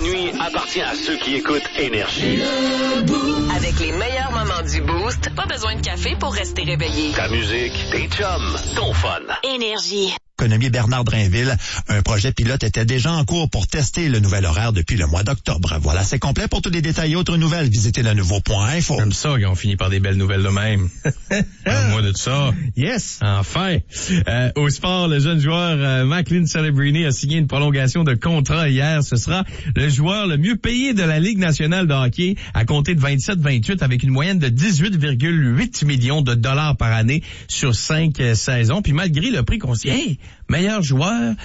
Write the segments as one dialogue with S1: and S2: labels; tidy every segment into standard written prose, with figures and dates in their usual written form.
S1: nuit appartient à ceux qui écoutent Énergie.
S2: Avec les meilleurs moments du Boost, pas besoin de café pour rester réveillé.
S1: Ta musique, tes chums, ton fun.
S2: Énergie.
S3: Économie Bernard Drainville, un projet pilote était déjà en cours pour tester le nouvel horaire depuis le mois d'octobre. Voilà, c'est complet. Pour tous les détails et autres nouvelles, visitez le nouveau.info.
S4: Comme ça, ils ont fini par des belles nouvelles de même. Moi de ça.
S5: Yes.
S4: Enfin. Au sport, le jeune joueur Macklin Celebrini a signé une prolongation de contrat hier. Ce sera le joueur le mieux payé de la Ligue nationale de hockey à compter de 27-28 avec une moyenne de 18,8 millions de dollars par année sur 5 saisons. Puis malgré le prix qu'on se dit, hey, meilleur joueur,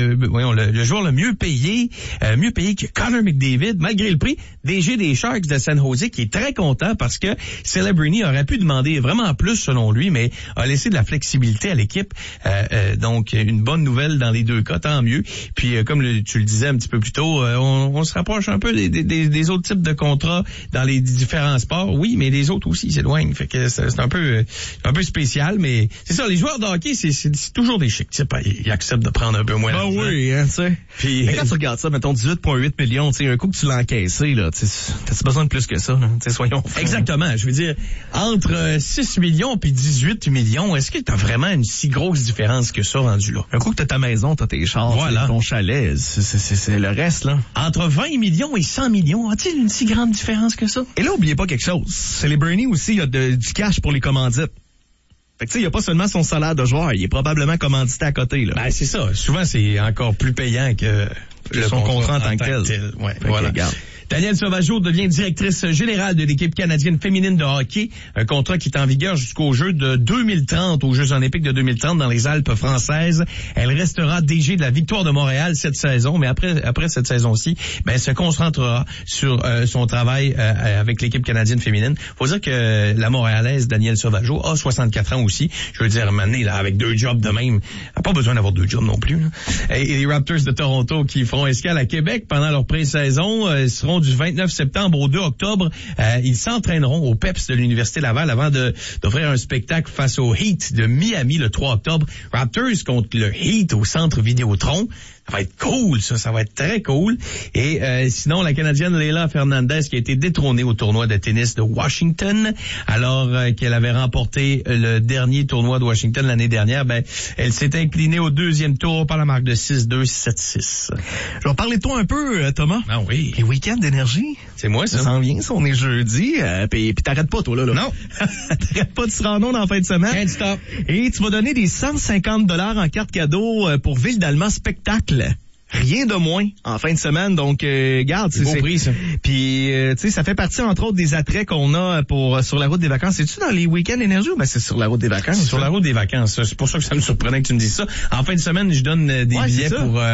S4: le joueur le mieux payé que Connor McDavid, malgré le prix, DG des Sharks de San Jose, qui est très content parce que Celebrini aurait pu demander vraiment plus selon lui, mais a laissé de la flexibilité à l'équipe. Donc, une bonne nouvelle dans les deux cas, tant mieux. Puis, comme tu le disais un petit peu plus tôt, on se rapproche un peu des autres types de contrats dans les différents sports. Oui, mais les autres aussi s'éloignent. Fait que c'est un peu spécial, mais c'est ça, les joueurs de hockey, c'est toujours des chics types. Ils acceptent de prendre un peu moins d'argent.
S5: Oui, hein, tu sais.
S4: Puis,
S5: mais quand tu regardes ça, mettons 18,8 millions, tu sais, un coup que tu l'as encaissé, là, t'as-tu besoin de plus que ça, là? Tu sais, soyons francs.
S4: Exactement. Je veux dire, entre 6 millions puis 18 millions, est-ce que t'as vraiment une si grosse différence que ça rendu là?
S5: Un coup que t'as ta maison, t'as tes chars,
S4: voilà,
S5: ton chalet, c'est le reste, là.
S4: Entre 20 millions et 100 millions, a-t-il une si grande différence que ça?
S5: Et là, oubliez pas quelque chose. Celebrini aussi, il y a du cash pour les commandites. Fait que tu sais, il n'y a pas seulement son salaire de joueur, il est probablement commandité à côté, là.
S4: Ben, c'est ça. Souvent, c'est encore plus payant que
S5: son contrat en tant que tel.
S4: Ouais, voilà. Danielle Sauvageau devient directrice générale de l'équipe canadienne féminine de hockey, un contrat qui est en vigueur jusqu'aux Jeux de 2030, aux Jeux olympiques de 2030 dans les Alpes françaises. Elle restera DG de la Victoire de Montréal cette saison, mais après cette saison-ci, elle se concentrera sur son travail avec l'équipe canadienne féminine. Faut dire que la Montréalaise Danielle Sauvageau a 64 ans aussi. Je veux dire, maintenant, là, avec 2 jobs de même, elle n'a pas besoin d'avoir 2 jobs non plus, là. Et les Raptors de Toronto qui feront escale à Québec pendant leur pré-saison seront du 29 septembre au 2 octobre. Ils s'entraîneront au PEPS de l'Université Laval avant d'offrir un spectacle face au Heat de Miami le 3 octobre. Raptors contre le Heat au Centre Vidéotron. Ça va être cool, ça va être très cool. Et sinon, la Canadienne Leila Fernandez qui a été détrônée au tournoi de tennis de Washington, alors qu'elle avait remporté le dernier tournoi de Washington l'année dernière, elle s'est inclinée au 2e tour par la marque de 6-2, 7-6.
S5: Je vais parler de toi un peu, Thomas.
S4: Ah oui.
S5: Les week-ends d'énergie.
S4: C'est moi, ça.
S5: Ça s'en vient, ça, on est jeudi, puis t'arrêtes pas, toi, là.
S4: Non.
S5: T'arrêtes pas de se rendre en fin de semaine.
S4: Can't stop.
S5: Et tu vas donner des 150 $ en carte cadeau pour Ville d'Allemand Spectacle. Rien de moins en fin de semaine, donc garde,
S4: c'est beau prix, ça.
S5: Puis tu sais, ça fait partie entre autres des attraits qu'on a pour sur la route des vacances. C'est-tu dans les week-ends énergie ou c'est sur la route des vacances?
S4: C'est sur la route des vacances. C'est pour ça que ça me surprenait que tu me dises ça. En fin de semaine, je donne des billets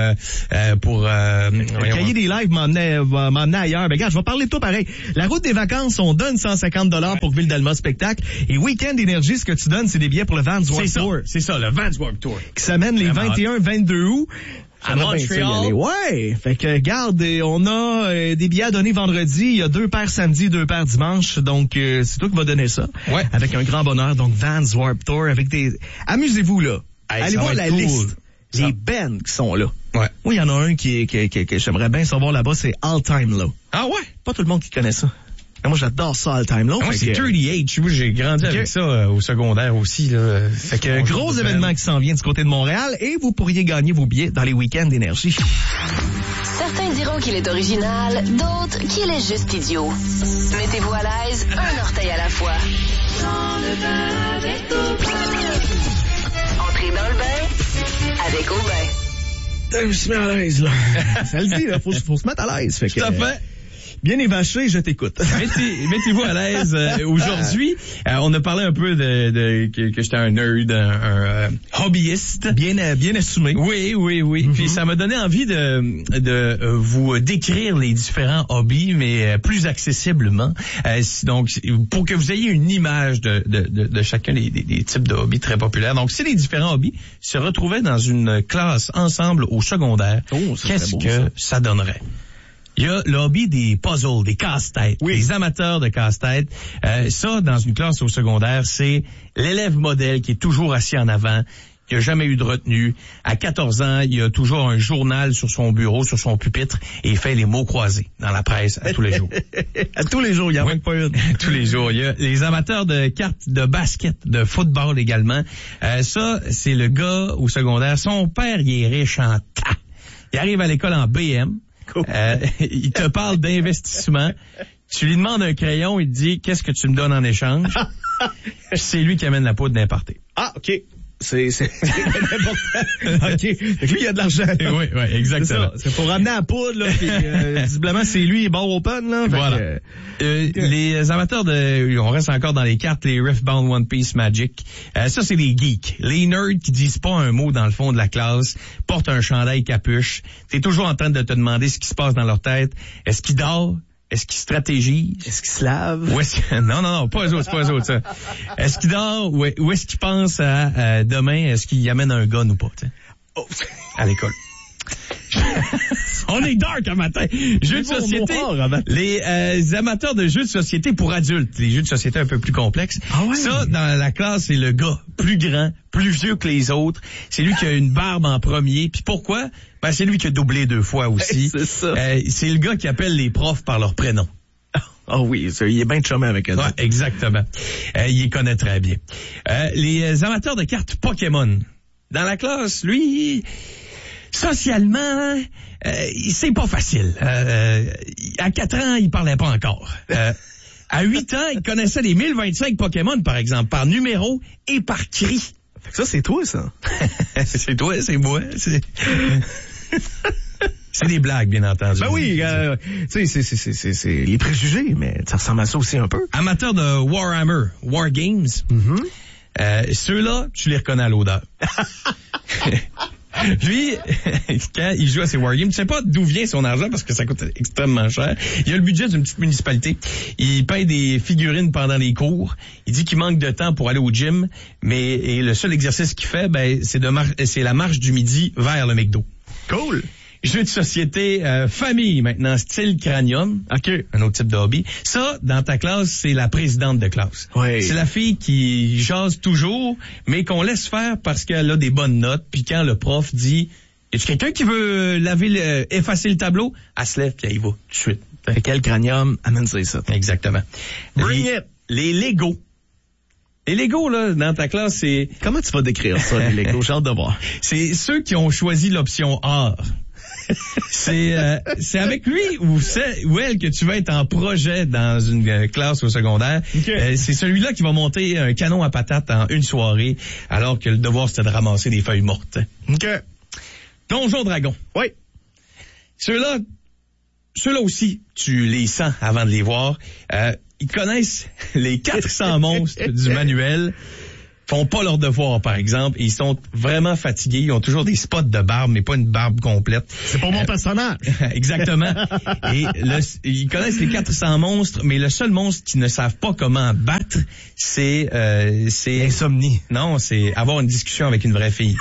S4: pour
S5: le cahier des lives m'emmener ailleurs. Ben regarde, je vais parler de toi pareil. La route des vacances, on donne 150 $ pour Ville d'Allemand Spectacle. Et Week-end énergie, ce que tu donnes, c'est des billets pour le Vans Warped Tour.
S4: C'est ça, le Vans Warped Tour.
S5: Qui s'amène les 21-22 août.
S4: À Montréal.
S5: Ouais. Fait que, regarde, on a des billets à donner vendredi. Il y a 2 paires samedi, 2 paires dimanche. Donc, c'est toi qui vas donner ça.
S4: Ouais.
S5: Avec un grand bonheur. Donc, Vans Warped Tour avec des... Amusez-vous, là.
S4: Hey,
S5: allez voir la liste.
S4: Ça...
S5: Les bands qui sont là.
S4: Ouais.
S5: Oui, il y en a un que j'aimerais bien savoir là-bas, c'est All Time Low.
S4: Ah ouais?
S5: Pas tout le monde qui connaît ça. Mais moi, j'adore ça, All Time Low.
S4: Moi, c'est 38. Moi, j'ai grandi avec ça au secondaire aussi, là.
S5: Fait que gros événement qui s'en vient du côté de Montréal et vous pourriez gagner vos billets dans les week-ends d'énergie.
S2: Certains diront qu'il est original, d'autres qu'il est juste idiot. Mettez-vous à l'aise, un orteil à la fois. Entrez dans le bain avec Aubin.
S5: Je me suis mis à l'aise, là. Ça le dit, là. Faut se mettre à l'aise. Fait que,
S4: tout à fait.
S5: Bien évaché, je t'écoute.
S4: Mettez-vous à l'aise. Aujourd'hui, on a parlé un peu que j'étais un nerd, un hobbyiste.
S5: Bien assumé.
S4: Oui. Mm-hmm. Puis ça m'a donné envie de vous décrire les différents hobbies, mais plus accessiblement. Donc, pour que vous ayez une image de chacun des types de hobbies très populaires. Donc, si les différents hobbies se retrouvaient dans une classe ensemble au secondaire, qu'est-ce que ça donnerait? Il y a le hobby des puzzles, des casse-têtes, des amateurs de casse-têtes. Ça, dans une classe au secondaire, c'est l'élève modèle qui est toujours assis en avant, Il n'y a jamais eu de retenue. À 14 ans, il a toujours un journal sur son bureau, sur son pupitre, et il fait les mots croisés dans la presse à tous les jours.
S5: À tous les jours, il n'y en a même pas une.
S4: Tous les jours. Il y a les amateurs de cartes de basket, de football également. Ça, c'est le gars au secondaire. Son père, il est riche en tas. Il arrive à l'école en BM. Cool. Il te parle d'investissement. Tu lui demandes un crayon, il te dit, qu'est-ce que tu me donnes en échange? C'est lui qui amène la poudre d'importer.
S5: Ah, OK. C'est important. OK. Lui, il a de l'argent.
S4: Oui, exactement.
S5: C'est pour ramener la poudre, là. Puis, visiblement, c'est lui, bar open, là.
S4: Voilà. Les amateurs on reste encore dans les cartes, les Riftbound One Piece Magic. Ça, c'est les geeks. Les nerds qui disent pas un mot dans le fond de la classe, portent un chandail capuche. T'es toujours en train de te demander ce qui se passe dans leur tête. Est-ce qu'ils dorment? Est-ce qu'il stratégise?
S5: Est-ce qu'il se lave?
S4: Non, pas eux autres, ça. Est-ce qu'il dort ou est-ce qu'il pense à demain, est-ce qu'il amène un gun ou pas, à l'école? On est dark un matin. Jeux de société. Les amateurs de jeux de société pour adultes, les jeux de société un peu plus complexes. Ah ouais. Ça, dans la classe, c'est le gars plus grand, plus vieux que les autres. C'est lui qui a une barbe en premier. Puis pourquoi? Ben, c'est lui qui a doublé 2 fois aussi.
S5: C'est ça.
S4: C'est le gars qui appelle les profs par leur prénom.
S5: Ah oui, il est bien chumé avec eux.
S4: Ouais, exactement. Il les connaît très bien. Les amateurs de cartes Pokémon. Dans la classe, lui, socialement, c'est pas facile. À 4 ans, il parlait pas encore. À 8 ans, il connaissait les 1025 Pokémon, par exemple, par numéro et par cri.
S5: Ça, c'est toi, ça.
S4: C'est toi, c'est moi. C'est des blagues, bien entendu.
S5: Ben oui, tu sais, c'est les préjugés, mais ça ressemble à ça aussi un peu.
S4: Amateur de Warhammer, War Games. Mm-hmm. Ceux-là, tu les reconnais à l'odeur. Lui, quand il joue à ses wargames, tu sais pas d'où vient son argent parce que ça coûte extrêmement cher. Il a le budget d'une petite municipalité. Il paye des figurines pendant les cours. Il dit qu'il manque de temps pour aller au gym, et le seul exercice qu'il fait, c'est la marche du midi vers le McDo.
S5: Cool.
S4: Jeux de société, famille maintenant, style cranium. OK. Un autre type de hobby. Ça, dans ta classe, c'est la présidente de classe.
S5: Oui.
S4: C'est la fille qui jase toujours, mais qu'on laisse faire parce qu'elle a des bonnes notes. Puis quand le prof dit, y a-tu quelqu'un qui veut effacer le tableau? Elle se lève puis elle y va tout de suite.
S5: Fait quel cranium amène ça?
S4: Exactement.
S5: Bring it!
S4: Les Legos. Les Legos, là, dans ta classe, c'est...
S5: Comment tu vas décrire ça, les Legos? J'ai hâte de voir.
S4: C'est ceux qui ont choisi l'option art. C'est avec lui ou elle que tu vas être en projet dans une classe au secondaire. Okay. C'est celui-là qui va monter un canon à patates en une soirée, alors que le devoir c'était de ramasser des feuilles mortes.
S5: OK.
S4: Donjon Dragon.
S5: Oui.
S4: Ceux-là aussi, tu les sens avant de les voir. Ils connaissent les 400 monstres du manuel. Font pas leur devoir, par exemple, et ils sont vraiment fatigués. Ils ont toujours des spots de barbe, mais pas une barbe complète.
S5: C'est pour mon personnage.
S4: Exactement. Et ils connaissent les 400 monstres, mais le seul monstre qu'ils ne savent pas comment battre, c'est
S5: l'insomnie.
S4: Non, c'est avoir une discussion avec une vraie fille.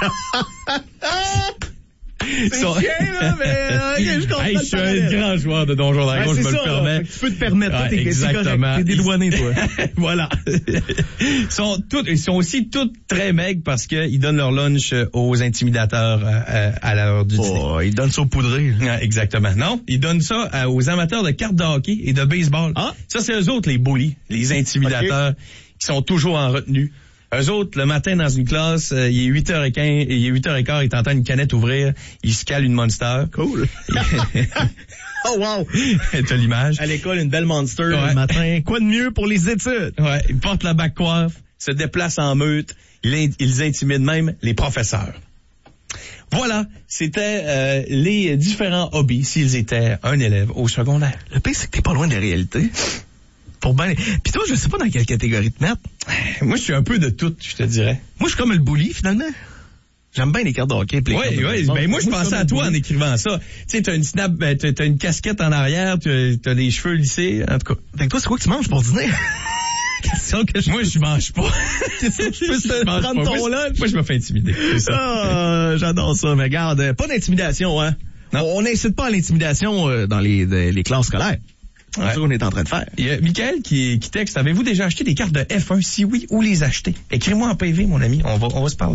S5: C'est chien, là, mais je comprends.
S4: Hey, je suis un grand joueur de Donjon Dragon, je me le permets.
S5: Tu peux te permettre.
S4: Exactement.
S5: T'es dédouané, toi.
S4: Voilà. Ils sont aussi tous très maigres parce qu'ils donnent leur lunch aux intimidateurs à l'heure du dîner.
S5: Oh, ils donnent ça au poudré.
S4: Exactement. Non, ils donnent ça aux amateurs de cartes de hockey et de baseball.
S5: Ah.
S4: Ça, c'est eux autres, les bullies, les intimidateurs qui sont toujours en retenue. Eux autres, le matin, dans une classe, il est 8h15, il est 8h15, ils t'entendent une canette ouvrir, ils se calent une Monster.
S5: Cool. Oh wow!
S4: T'as l'image.
S5: À l'école, une belle Monster le matin. Quoi de mieux pour les études?
S4: Ouais, ils portent la bague coiffe, se déplacent en meute, ils intimident même les professeurs. Voilà, c'était les différents hobbies s'ils étaient un élève au secondaire.
S5: Le pire, c'est que t'es pas loin de la réalité. Puis toi, je sais pas dans quelle catégorie te mettre.
S4: Moi, je suis un peu de tout, je te dirais.
S5: Moi, je suis comme le bully, finalement. J'aime bien les cartes de hockey.
S4: Oui. Ben, moi, je pensais à toi en écrivant ça. Tu sais, t'as une snap, t'as une casquette en arrière, t'as des cheveux lissés, en tout cas.
S5: Fait que toi, c'est quoi que tu manges pour dîner?
S4: Moi, je mange pas.
S5: Je peux te prendre ton lunch.
S4: Moi, je me fais intimider. C'est ça.
S5: Ah, j'adore ça. Mais regarde, pas d'intimidation, hein. Non. On n'incite pas à l'intimidation dans les classes scolaires. C'est ça qu'on est en train de faire.
S4: Il y a Michael qui texte, avez-vous déjà acheté des cartes de F1? Si oui, où les acheter? Écris-moi en PV, mon ami. On va se parler.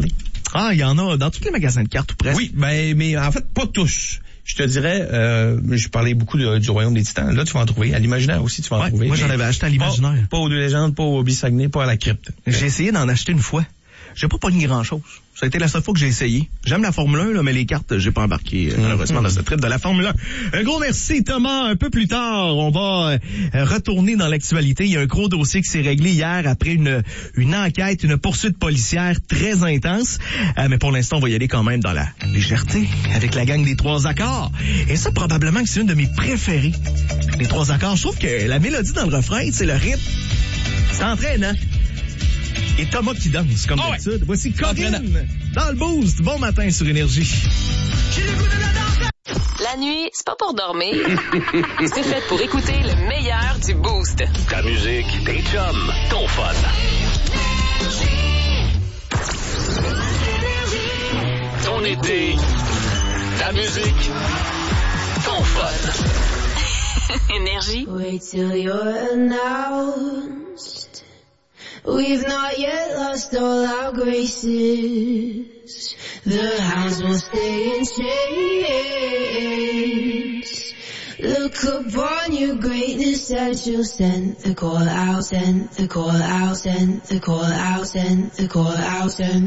S5: Ah, il y en a dans tous les magasins de cartes ou presque.
S4: Oui, mais en fait, pas tous. Je te dirais, je parlais beaucoup du Royaume des Titans. Là, tu vas en trouver. À l'Imaginaire aussi, tu vas en trouver.
S5: Moi, j'en avais acheté à l'Imaginaire.
S4: Pas aux Deux Légendes, pas au Bissaguenay, pas à la Crypte.
S5: J'ai essayé d'en acheter une fois. J'ai pas pogné grand-chose. Ça a été la seule fois que j'ai essayé. J'aime la Formule 1, là, mais les cartes, j'ai pas embarqué, malheureusement, dans ce trip de la Formule 1. Un gros merci, Thomas. Un peu plus tard, on va retourner dans l'actualité. Il y a un gros dossier qui s'est réglé hier après une enquête, une poursuite policière très intense. Mais pour l'instant, on va y aller quand même dans la légèreté, avec la gang des Trois Accords. Et ça, probablement que c'est une de mes préférées. Les Trois Accords, je trouve que la mélodie dans le refrain, c'est le rythme. C'est entraînant. Et Thomas qui danse, comme d'habitude. Voici Corinne dans le Boost. Bon matin sur Énergie.
S2: La nuit, c'est pas pour dormir. C'est fait pour écouter le meilleur du Boost.
S1: Ta musique, tes chums, ton fun. Ton été, ta musique, ton fun.
S2: Énergie.
S6: Wait till you're announced. We've not yet lost all our graces. The hounds will stay in chains. Look upon your greatness as you'll send the call out, send the call out, send the call out, send the call out, send